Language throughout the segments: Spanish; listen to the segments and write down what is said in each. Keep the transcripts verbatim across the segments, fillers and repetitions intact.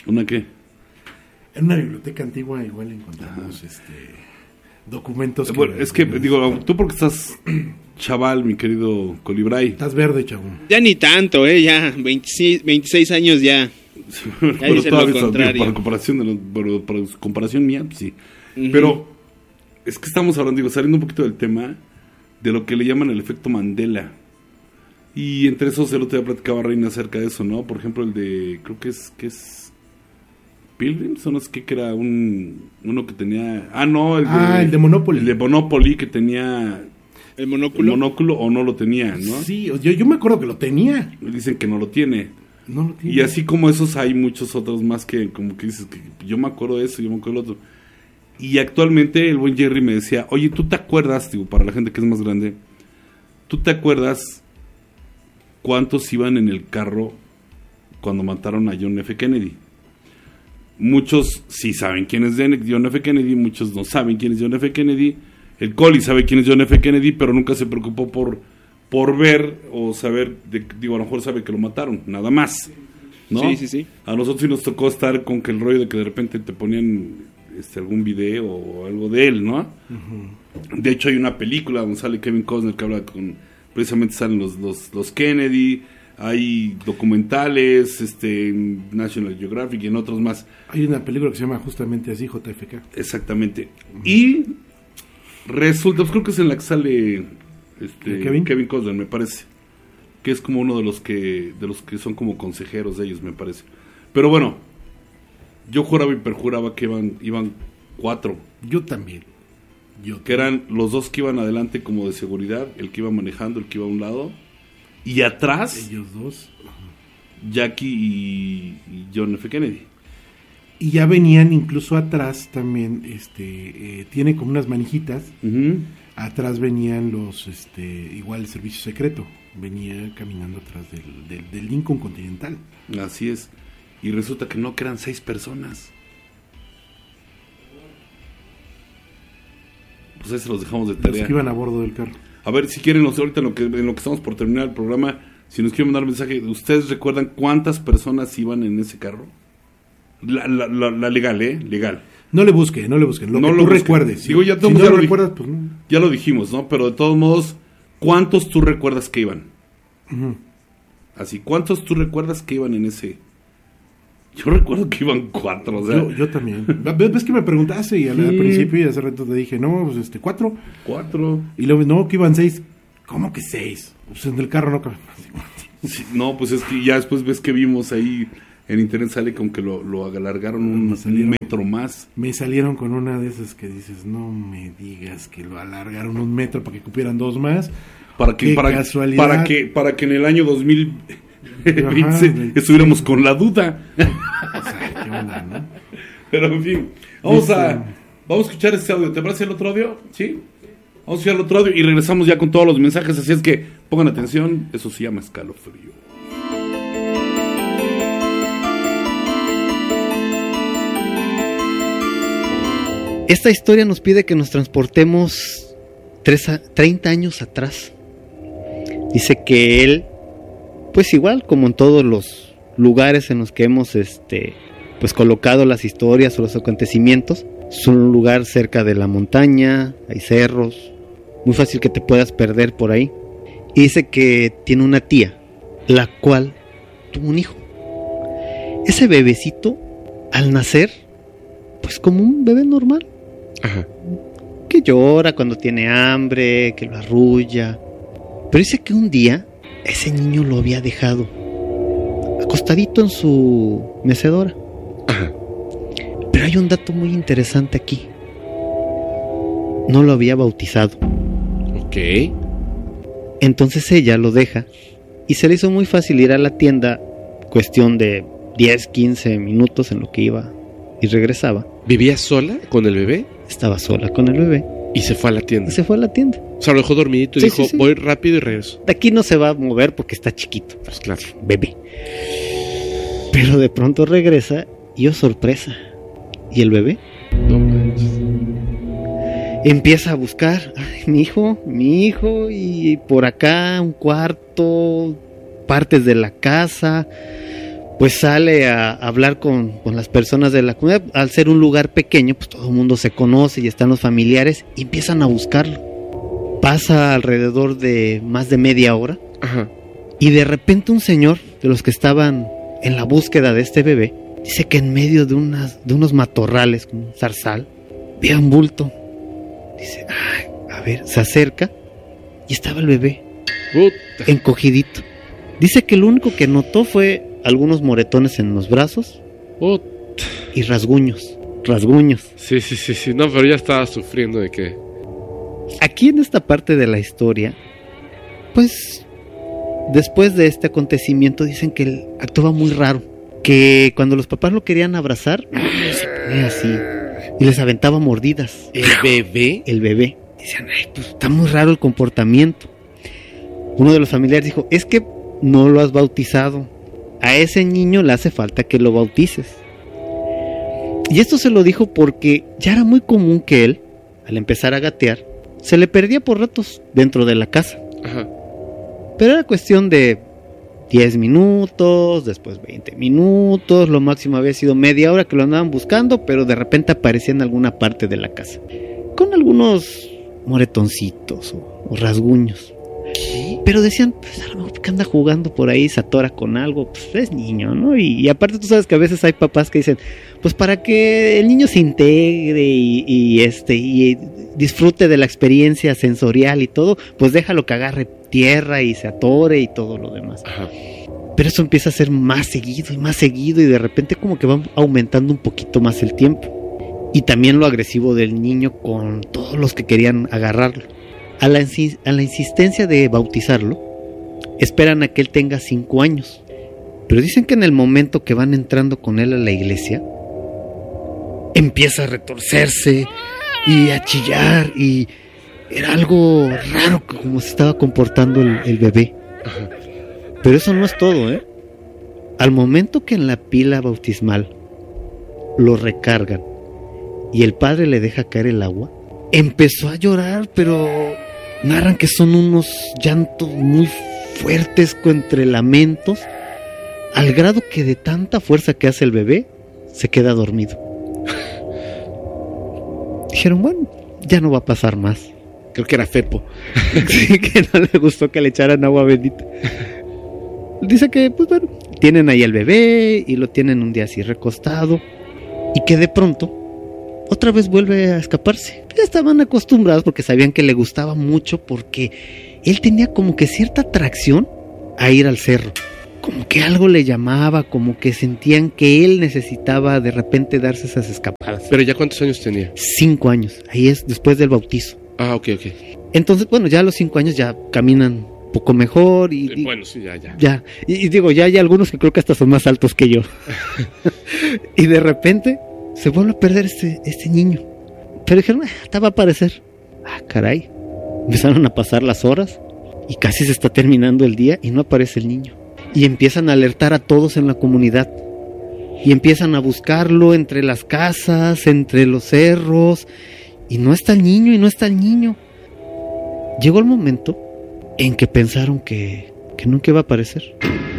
¿Una qué? En una biblioteca antigua igual encontramos ah. este documentos. Eh, bueno, que, es que, que digo, tú porque estás chaval, mi querido Colibray. Estás verde, chavo. Ya ni tanto, ¿eh? Ya, veintiséis, veintiséis años ya. Sí, pero ya dice lo contrario. Para comparación, de los, para, para comparación mía, pues sí. Uh-huh. Pero es que estamos hablando, digo, saliendo un poquito del tema de lo que le llaman el efecto Mandela. Y entre esos, el otro día platicaba Reina acerca de eso, ¿no? Por ejemplo, el de, creo que es, que es Pilgrims, ¿o no es que era un, uno que tenía, ah, no, el de, ah, el de Monopoly. El de Monopoly que tenía... ¿El monóculo? El monóculo o no lo tenía, ¿no? Sí, yo, yo me acuerdo que lo tenía. Dicen que no lo tiene. No lo tiene. Y así como esos hay muchos otros más que como que dices que yo me acuerdo de eso, yo me acuerdo de lo otro. Y actualmente el buen Jerry me decía, oye, ¿tú te acuerdas, digo, para la gente que es más grande, ¿tú te acuerdas cuántos iban en el carro cuando mataron a John F. Kennedy? Muchos sí saben quién es John F. Kennedy, muchos no saben quién es John F. Kennedy. El Coli sabe quién es John F. Kennedy, pero nunca se preocupó por, por ver o saber, de, digo, a lo mejor sabe que lo mataron, nada más, ¿no? Sí, sí, sí. A nosotros sí nos tocó estar con que el rollo de que de repente te ponían este, algún video o algo de él, ¿no? Uh-huh. De hecho hay una película donde sale Kevin Costner que habla con, precisamente salen los, los, los Kennedy, hay documentales, este, en National Geographic y en otros más. Hay una película que se llama justamente así, J F K. Exactamente. Uh-huh. Y... resulta, pues creo que es en la que sale este, Kevin? Kevin Costner, me parece, que es como uno de los que de los que son como consejeros de ellos, me parece. Pero bueno, yo juraba y perjuraba que iban iban cuatro. Yo también. Yo que eran los dos que iban adelante como de seguridad, el que iba manejando, el que iba a un lado, y atrás ellos dos, Jackie y, y John F. Kennedy. Y ya venían incluso atrás también, este, eh, tiene como unas manijitas, uh-huh. Atrás venían los, este, igual el servicio secreto, venía caminando atrás del, del, del Lincoln Continental. Así es, y resulta que no, que eran seis personas. Pues ahí se los dejamos de tarea. Los que iban a bordo del carro. A ver, si quieren, ahorita en lo que, en lo que estamos por terminar el programa, si nos quieren mandar un mensaje, ¿ustedes recuerdan cuántas personas iban en ese carro? La, la, la, la legal, ¿eh? Legal. No le busque, no le busquen. Lo no que lo tú busquen. recuerdes. Digo, ya, si todo, no ya lo lo recuerdas, dij- pues no. Ya lo dijimos, ¿no? Pero de todos modos, ¿cuántos tú recuerdas que iban? Uh-huh. Así, ¿cuántos tú recuerdas que iban en ese? Yo recuerdo que iban cuatro, o sea. Yo, yo también. ¿Ves que me preguntaste y al, sí. al principio y hace rato te dije, no, pues este, cuatro. Cuatro. Y luego, no, que iban seis. ¿Cómo que seis? Pues en el carro no caben. Sí, no, pues es que ya después ves que vimos ahí en internet sale como que lo, lo alargaron un, salieron, un metro más. Me salieron con una de esas que dices, no me digas que lo alargaron un metro para que cupieran dos más. Para que, para, para que, para que en el año dos mil veinte estuviéramos con la duda. O sea, qué onda, ¿no? Pero en fin, vamos a, vamos a escuchar este audio. ¿Te parece el otro audio? Sí. Vamos a escuchar el otro audio y regresamos ya con todos los mensajes, así es que pongan atención, eso se llama escalofrío. Esta historia nos pide que nos transportemos treinta años atrás. Dice que él, pues igual como en todos los lugares en los que hemos este, pues colocado las historias o los acontecimientos, es un lugar cerca de la montaña, hay cerros, muy fácil que te puedas perder por ahí. Y dice que tiene una tía, la cual tuvo un hijo. Ese bebecito, al nacer, pues como un bebé normal. Ajá. Que llora cuando tiene hambre, que lo arrulla. Pero dice que un día ese niño lo había dejado acostadito en su mecedora. Ajá. Pero hay un dato muy interesante aquí. No lo había bautizado. Ok. Entonces ella lo deja y se le hizo muy fácil ir a la tienda, cuestión de diez, quince minutos en lo que iba y regresaba. ¿Vivía sola con el bebé? Estaba sola con el bebé. Y se fue a la tienda. Y se fue a la tienda. O sea, lo dejó dormidito y sí, dijo, sí, sí. voy rápido y regreso. De aquí no se va a mover porque está chiquito. Pues claro. Bebé. Pero de pronto regresa y oh sorpresa. ¿Y el bebé? No manches. Empieza a buscar, ay, mi hijo, mi hijo, y por acá un cuarto, partes de la casa, pues sale a hablar con, con las personas de la comunidad. Al ser un lugar pequeño, pues todo el mundo se conoce y están los familiares y empiezan a buscarlo. Pasa alrededor de más de media hora. Ajá. Y de repente un señor de los que estaban en la búsqueda de este bebé dice que en medio de, unas, de unos matorrales, como un zarzal, ve un bulto. Dice, ay, a ver, se acerca y estaba el bebé Puta. encogidito. Dice que lo único que notó fue algunos moretones en los brazos Puta. y rasguños, rasguños. Sí, sí, sí, sí. No, pero ya estaba sufriendo de que... Aquí en esta parte de la historia, pues después de este acontecimiento dicen que él actuaba muy raro, que cuando los papás lo querían abrazar, se ponía así y les aventaba mordidas. ¿El bebé? El bebé. Decían, ay, pues está muy raro el comportamiento. Uno de los familiares dijo, es que no lo has bautizado. A ese niño le hace falta que lo bautices. Y esto se lo dijo porque ya era muy común que él, al empezar a gatear, se le perdía por ratos dentro de la casa. Ajá. Pero era cuestión de diez minutos, después veinte minutos, lo máximo había sido media hora que lo andaban buscando, pero de repente aparecía en alguna parte de la casa, con algunos moretoncitos o, o rasguños. ¿Qué? Pero decían, pues a lo mejor que anda jugando por ahí, se atora con algo, pues es niño, ¿no? Y, y aparte tú sabes que a veces hay papás que dicen, pues para que el niño se integre y, y este y disfrute de la experiencia sensorial y todo, pues déjalo que agarre tierra y se atore y todo lo demás. Ajá. Pero eso empieza a ser más seguido y más seguido y de repente como que va aumentando un poquito más el tiempo. Y también lo agresivo del niño con todos los que querían agarrarlo. A la, insi- a la insistencia de bautizarlo, esperan a que él tenga cinco años. Pero dicen que en el momento que van entrando con él a la iglesia, empieza a retorcerse y a chillar y era algo raro como se estaba comportando el, el bebé. Ajá. Pero eso no es todo, ¿eh? Al momento que en la pila bautismal lo recargan y el padre le deja caer el agua, empezó a llorar, pero narran que son unos llantos muy fuertes entre lamentos, al grado que de tanta fuerza que hace el bebé, se queda dormido. Dijeron, bueno, ya no va a pasar más. Creo que era Fepo. Sí, que no le gustó que le echaran agua bendita. Dice que, pues bueno, tienen ahí al bebé y lo tienen un día así recostado y que de pronto otra vez vuelve a escaparse. Ya estaban acostumbrados porque sabían que le gustaba mucho porque él tenía como que cierta atracción a ir al cerro. Como que algo le llamaba, como que sentían que él necesitaba de repente darse esas escapadas. Pero ya cuántos años tenía. Cinco años, ahí es después del bautizo. Ah, ok, ok. Entonces, bueno, ya a los cinco años ya caminan un poco mejor y, y Bueno, sí, ya, ya. ya. Y, y digo, ya hay algunos que creo que hasta son más altos que yo. Y de repente se vuelve a perder este, este niño. Pero dijeron, ah, va a aparecer. Ah, caray. Empezaron a pasar las horas y casi se está terminando el día y no aparece el niño. Y empiezan a alertar a todos en la comunidad. Y empiezan a buscarlo entre las casas, entre los cerros. Y no está el niño, y no está el niño. Llegó el momento en que pensaron que, que nunca iba a aparecer.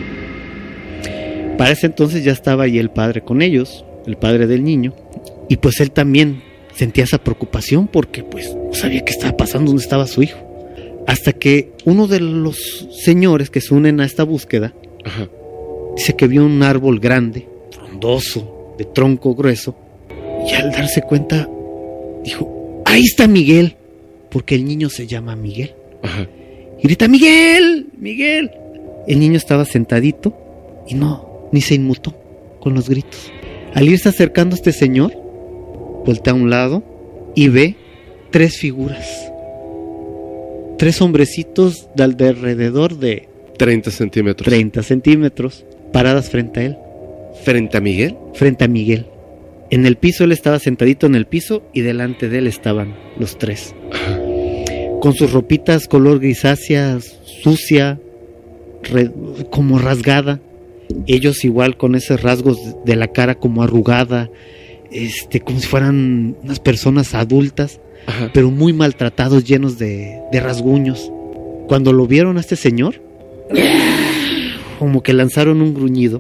Para ese entonces ya estaba ahí el padre con ellos, el padre del niño. Y pues él también sentía esa preocupación porque pues no sabía qué estaba pasando, dónde estaba su hijo. Hasta que uno de los señores que se unen a esta búsqueda, Ajá. dice que vio un árbol grande, frondoso, de tronco grueso. Y al darse cuenta, dijo, ahí está Miguel, porque el niño se llama Miguel. Ajá. Y grita, Miguel, Miguel. El niño estaba sentadito y no, ni se inmutó con los gritos. Al irse acercando a este señor, voltea a un lado y ve tres figuras. Tres hombrecitos de alrededor de treinta centímetros. treinta centímetros, paradas frente a él. ¿Frente a Miguel? Frente a Miguel. En el piso, él estaba sentadito en el piso y delante de él estaban los tres. Ajá. Con sus ropitas color grisácea, sucia, re, como rasgada. Ellos igual con esos rasgos de la cara como arrugada, este, como si fueran unas personas adultas, Ajá. pero muy maltratados, llenos de, de rasguños. Cuando lo vieron a este señor, como que lanzaron un gruñido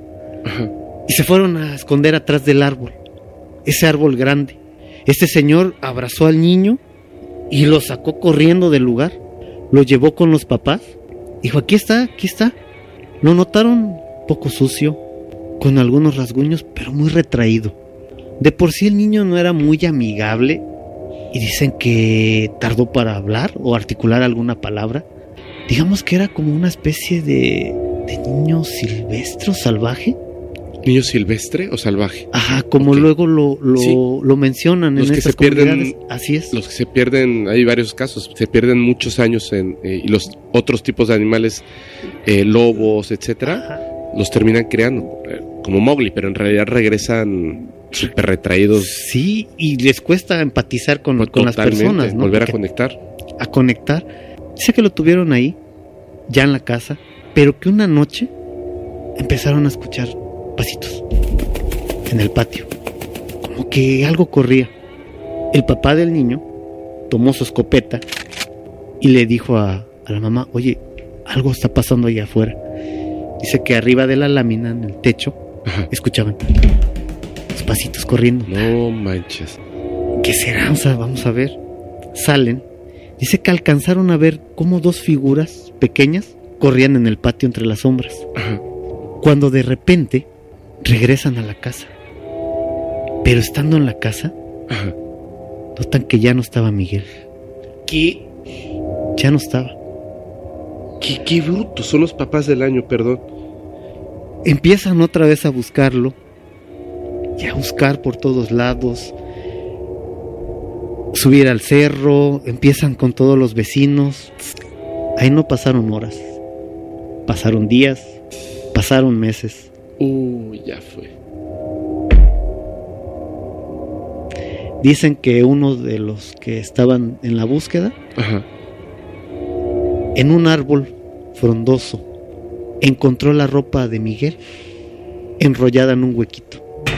Ajá. y se fueron a esconder atrás del árbol, ese árbol grande. Este señor abrazó al niño y lo sacó corriendo del lugar, lo llevó con los papás, dijo, aquí está, aquí está. Lo notaron poco sucio, con algunos rasguños, pero muy retraído. De por sí el niño no era muy amigable y dicen que tardó para hablar o articular alguna palabra. Digamos que era como una especie de, de niño silvestre o salvaje. ¿Niño silvestre o salvaje? Ajá, como Ok. luego lo, lo, Sí. lo mencionan Los en que esas se pierden- comunidades. Así es. Los que se pierden, hay varios casos, se pierden muchos años en, eh, y los otros tipos de animales, eh, lobos, etcétera, Ajá. los terminan creando, eh, como Mowgli, pero en realidad regresan súper retraídos. Sí, y les cuesta empatizar con, con las Totalmente, personas, ¿no? volver a Porque- conectar. a conectar. Dice que lo tuvieron ahí, ya en la casa, pero que una noche empezaron a escuchar pasitos en el patio, como que algo corría. El papá del niño tomó su escopeta y le dijo a, a la mamá, oye, algo está pasando allá afuera. Dice que arriba de la lámina, en el techo, Ajá. escuchaban los pasitos corriendo. No manches. ¿Qué será? O sea, vamos a ver. Salen. Dice que alcanzaron a ver cómo dos figuras pequeñas corrían en el patio entre las sombras. Ajá. Cuando de repente regresan a la casa. Pero estando en la casa, Ajá. notan que ya no estaba Miguel. ¿Qué, Ya no estaba. qué, qué brutos son los papás del año, perdón. Empiezan otra vez a buscarlo. Y a buscar por todos lados. Subir al cerro. Empiezan con todos los vecinos. Ahí no pasaron horas. Pasaron días. Pasaron meses. Uy, ya fue. Dicen que uno de los que estaban en la búsqueda, Ajá. en un árbol frondoso, encontró la ropa de Miguel enrollada en un huequito.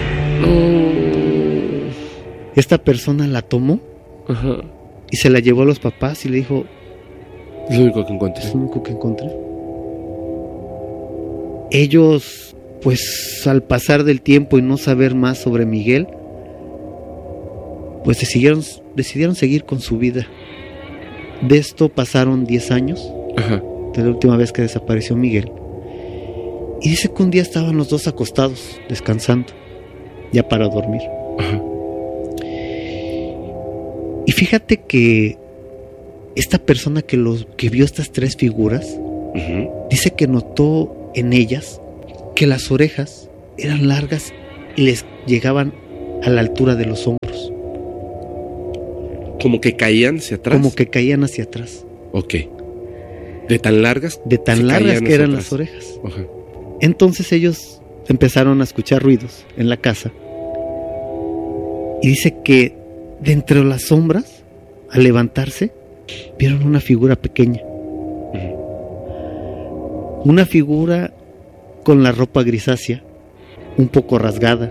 Esta persona la tomó Ajá. y se la llevó a los papás y le dijo, Es lo único que encontré. es lo único que encontré. Ellos, pues al pasar del tiempo y no saber más sobre Miguel, pues decidieron, decidieron seguir con su vida. De esto pasaron diez años, Ajá. de la última vez que desapareció Miguel. Y dice que un día estaban los dos acostados, descansando, ya para dormir. Ajá. Y fíjate que esta persona que, los, que vio estas tres figuras, Ujú. dice que notó en ellas que las orejas eran largas y les llegaban a la altura de los hombros, Como que caían hacia atrás. como que caían hacia atrás, Ok. De tan largas. de tan se largas caían que hacia eran atrás. las orejas. Ajá. Entonces ellos empezaron a escuchar ruidos en la casa y dice que de entre las sombras, al levantarse, vieron una figura pequeña, Ujú. una figura con la ropa grisácea, un poco rasgada,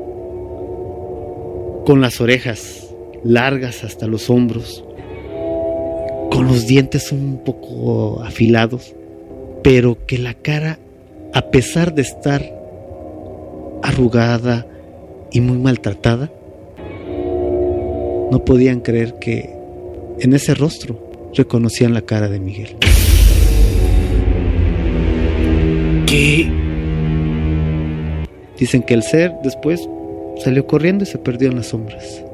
con las orejas largas hasta los hombros, con los dientes un poco afilados, pero que la cara, a pesar de estar arrugada y muy maltratada, no podían creer que en ese rostro reconocían la cara de Miguel. ¿Qué? Dicen que el ser después salió corriendo y se perdió en las sombras.